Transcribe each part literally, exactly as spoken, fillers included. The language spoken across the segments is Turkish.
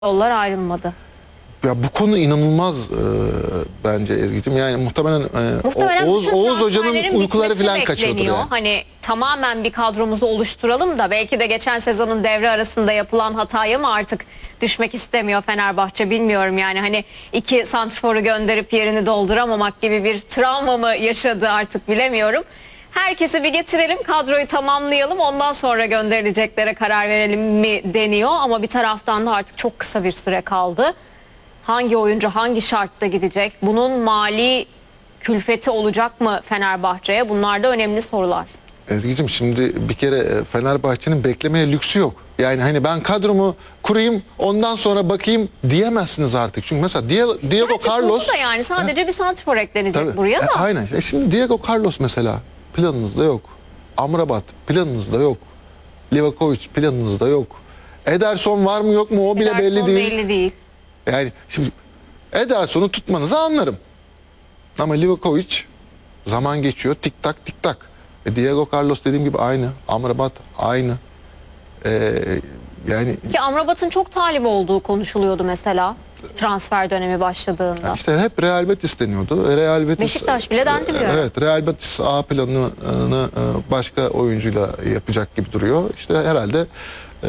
Yollar ayrılmadı. Ya bu konu inanılmaz e, bence Ezgi'cim. Yani muhtemelen, e, Muhtemelen Oğuz, Oğuz Hoca'nın uykuları falan kaçıyordur yani. Hani tamamen bir kadromuzu oluşturalım da belki de geçen sezonun devre arasında yapılan hataya mı artık düşmek istemiyor Fenerbahçe, bilmiyorum yani. Hani iki santrforu gönderip yerini dolduramamak gibi bir travma mı yaşadı artık, bilemiyorum. Herkesi bir getirelim, kadroyu tamamlayalım, ondan sonra gönderileceklere karar verelim mi deniyor. Ama bir taraftan da artık çok kısa bir süre kaldı. Hangi oyuncu hangi şartta gidecek? Bunun mali külfeti olacak mı Fenerbahçe'ye? Bunlar da önemli sorular. Ezgi'cim, şimdi bir kere Fenerbahçe'nin beklemeye lüksü yok. Yani hani ben kadromu kurayım ondan sonra bakayım diyemezsiniz artık. Çünkü mesela Diego, Diego Gerçi Carlos... da yani sadece he, bir santrfor eklenecek tabii, buraya da. E, aynen. E şimdi Diego Carlos mesela planınızda yok. Amrabat planınızda yok. Livakovic planınızda yok. Ederson var mı yok mu o bile Ederson belli değil. belli değil. Yani şimdi Ederson'u tutmanızı anlarım. Ama Livakovic zaman geçiyor. Tik tak tik tak. E Diego Carlos dediğim gibi aynı. Amrabat aynı. Ee, yani Ki Amrabat'ın çok talip olduğu konuşuluyordu mesela transfer dönemi başladığında. yani işte hep Real Betis deniyordu. Real Betis, Beşiktaş bile dendi mi? Evet, Real Betis A planını başka oyuncuyla yapacak gibi duruyor. İşte herhalde e,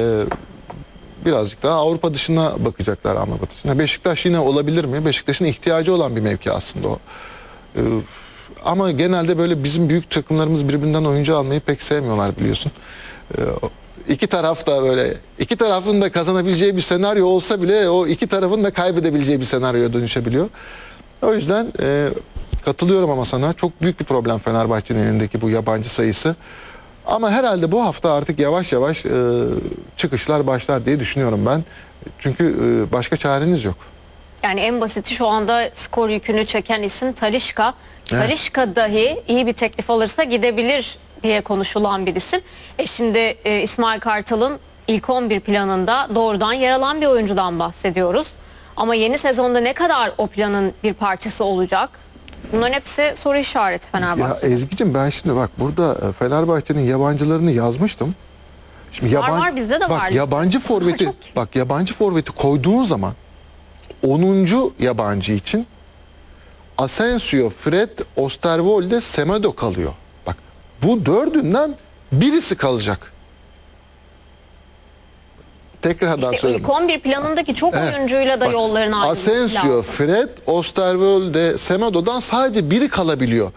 birazcık daha Avrupa dışına bakacaklar Amrabat dışına. Beşiktaş yine olabilir mi? Beşiktaş'ın ihtiyacı olan bir mevki aslında o. Ee, ama genelde böyle bizim büyük takımlarımız birbirinden oyuncu almayı pek sevmiyorlar, biliyorsun. Ee, iki taraf da böyle, iki tarafın da kazanabileceği bir senaryo olsa bile o iki tarafın da kaybedebileceği bir senaryoya dönüşebiliyor. O yüzden e, katılıyorum ama sana, çok büyük bir problem Fenerbahçe'nin elindeki bu yabancı sayısı. Ama herhalde bu hafta artık yavaş yavaş e, çıkışlar başlar diye düşünüyorum ben. Çünkü e, başka çareniz yok. Yani en basiti şu anda skor yükünü çeken isim Talisca. Evet. Talisca dahi iyi bir teklif alırsa gidebilir diye konuşulan bir isim. E şimdi e, İsmail Kartal'ın ilk on bir planında doğrudan yer alan bir oyuncudan bahsediyoruz. Ama yeni sezonda ne kadar o planın bir parçası olacak? Bunların hepsi soru işareti Fenerbahçe'de. Ya Ezgi'cim, ben şimdi bak burada Fenerbahçe'nin yabancılarını yazmıştım. Şimdi var var, bizde de bak, var. Yabancı forveti, bak yabancı forveti koyduğun zaman onuncu yabancı için Asensio, Fred, Osterwolde, Semedo kalıyor. Bak, bu dördünden birisi kalacak. Tekrardan İşte söyleyeyim. ilk on bir planındaki çok Evet. oyuncuyla da Bak, yolların ayrılması Asensio, lazım. Fred, Osterwolde, Semedo'dan sadece biri kalabiliyor.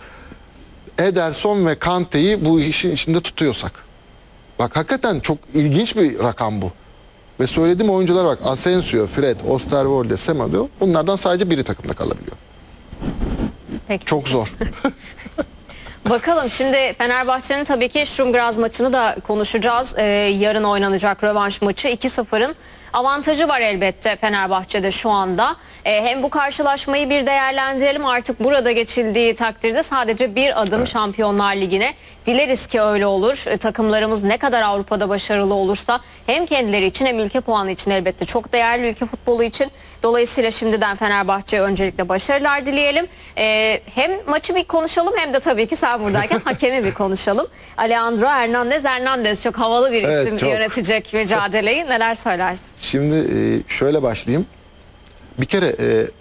Ederson ve Kante'yi bu işin içinde tutuyorsak. Bak, hakikaten çok ilginç bir rakam bu. Ve söylediğim oyuncular bak, Asensio, Fred, Osterwolde, Semedo, bunlardan sadece biri takımda kalabiliyor. Peki. Çok zor. Bakalım, şimdi Fenerbahçe'nin tabii ki Sturm Graz maçını da konuşacağız. Ee, yarın oynanacak rövanş maçı. iki sıfırın avantajı var elbette Fenerbahçe'de şu anda. Ee, hem bu karşılaşmayı bir değerlendirelim. Artık burada geçildiği takdirde sadece bir adım evet. Şampiyonlar Ligi'ne. Dileriz ki öyle olur. Ee, takımlarımız ne kadar Avrupa'da başarılı olursa hem kendileri için hem ülke puanı için elbette çok değerli, ülke futbolu için. Dolayısıyla şimdiden Fenerbahçe'ye öncelikle başarılar dileyelim. Ee, hem maçı bir konuşalım hem de tabii ki sen buradayken hakemi bir konuşalım. Alejandro Hernandez Hernandez çok havalı bir evet, isim, çok. Yönetecek mücadeleyi. Neler söylersin? Şimdi şöyle başlayayım. Bir kere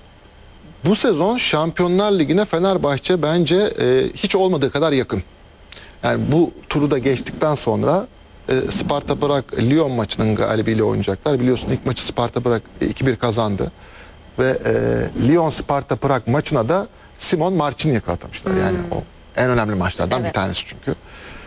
bu sezon Şampiyonlar Ligi'ne Fenerbahçe bence hiç olmadığı kadar yakın. Yani bu turu da geçtikten sonra Sparta Prag Lyon maçının galibiyle oynayacaklar. Biliyorsun ilk maçı Sparta Prag iki bir kazandı. Ve Lyon Sparta Prag maçına da Simon Marciniak'ı atamışlar. Hmm. Yani o en önemli maçlardan evet. bir tanesi çünkü.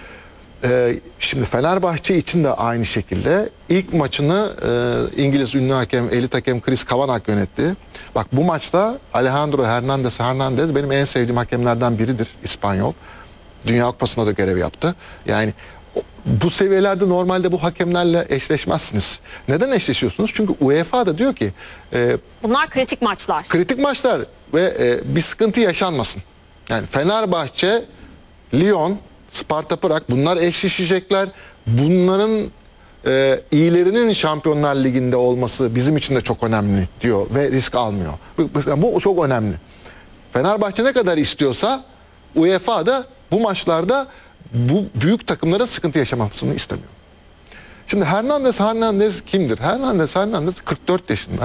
Ee, şimdi Fenerbahçe için de aynı şekilde ilk maçını e, İngiliz ünlü hakem, elit hakem Chris Kavanagh yönetti. Bak, bu maçta Alejandro Hernandez Hernandez benim en sevdiğim hakemlerden biridir, İspanyol. Dünya Kupası'nda da görev yaptı. Yani o, bu seviyelerde normalde bu hakemlerle eşleşmezsiniz. Neden eşleşiyorsunuz? Çünkü UEFA da diyor ki e, bunlar kritik maçlar. Kritik maçlar ve e, bir sıkıntı yaşanmasın. Yani Fenerbahçe, Lyon, Sparta Prag, bunlar eşleşecekler. Bunların e, iyilerinin Şampiyonlar Ligi'nde olması bizim için de çok önemli diyor ve risk almıyor. Bu, bu çok önemli. Fenerbahçe ne kadar istiyorsa UEFA da bu maçlarda bu büyük takımların sıkıntı yaşamasını istemiyor. Şimdi Hernandez Hernandez kimdir? Hernandez Hernandez kırk dört yaşında.